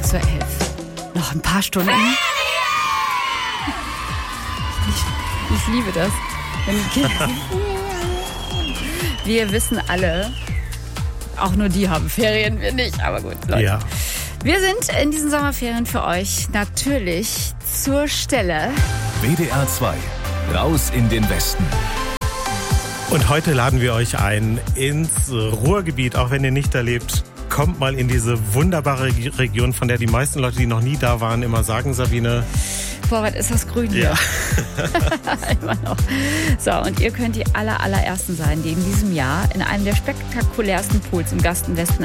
6:11 Uhr. Noch ein paar Stunden. Ich liebe das. Wenn die Kinder wir wissen alle, auch nur die haben Ferien, wir nicht. Aber gut, Leute. Ja. Wir sind in diesen Sommerferien für euch natürlich zur Stelle. WDR 2. Raus in den Westen. Und heute laden wir euch ein ins Ruhrgebiet, auch wenn ihr nicht da lebt. Kommt mal in diese wunderbare Region, von der die meisten Leute, die noch nie da waren, immer sagen, Sabine. Boah, was ist das Grün hier? Ja. Immer noch. So, und ihr könnt die allerersten sein, die in diesem Jahr in einem der spektakulärsten Pools im ganzen Westen,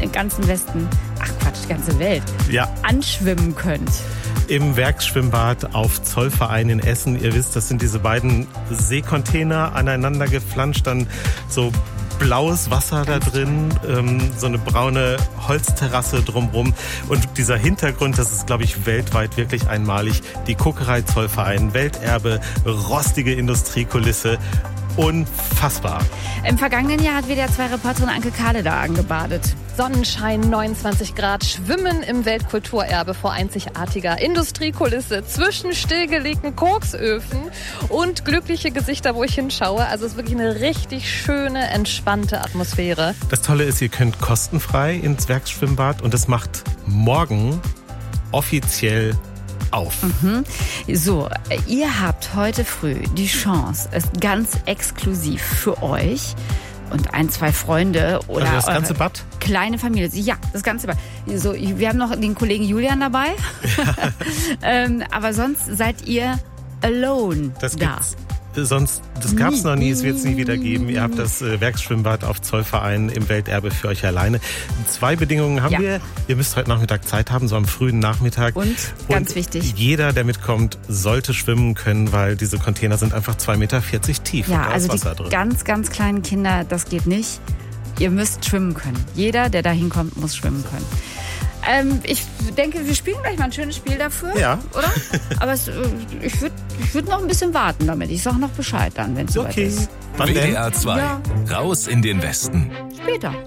ganze Welt, anschwimmen könnt. Im Werksschwimmbad auf Zollverein in Essen. Ihr wisst, das sind diese beiden Seekontainer aneinander geflanscht, dann so blaues Wasser da drin, so eine braune Holzterrasse drumrum. Und dieser Hintergrund, das ist, glaube ich, weltweit wirklich einmalig. Die Kokerei Zollverein, Welterbe, rostige Industriekulisse. Unfassbar. Im vergangenen Jahr hat WDR 2 Reporterin Anke Kahle da angebadet. Sonnenschein, 29 Grad, Schwimmen im Weltkulturerbe vor einzigartiger Industriekulisse zwischen stillgelegten Koksöfen und glückliche Gesichter, wo ich hinschaue. Also es ist wirklich eine richtig schöne, entspannte Atmosphäre. Das Tolle ist, ihr könnt kostenfrei ins Werksschwimmbad und das macht morgen offiziell auf. So, ihr habt heute früh die Chance, es ganz exklusiv für euch und 1, 2 Freunde oder also das ganze Bad? Kleine Familie. Ja, das ganze Bad. So, wir haben noch den Kollegen Julian dabei. Ja. Aber sonst seid ihr alone das da. Gibt's. Das gab es noch nie, es wird es nie wieder geben. Ihr habt das Werksschwimmbad auf Zollverein im Welterbe für euch alleine. 2 Bedingungen haben wir. Ihr müsst heute Nachmittag Zeit haben, so am frühen Nachmittag. Und ganz wichtig, jeder, der mitkommt, sollte schwimmen können, weil diese Container sind einfach 2,40 Meter tief. Ja, und da also ist Wasser die drin. ganz kleinen Kinder, das geht nicht. Ihr müsst schwimmen können. Jeder, der da hinkommt, muss schwimmen können. Ich denke, wir spielen gleich mal ein schönes Spiel dafür, Ja. Oder? Aber ich würd noch ein bisschen warten damit. Ich sag noch Bescheid dann, wenn es soweit ist. Wann denn? WDR 2. Ja. Raus in den Westen. Später.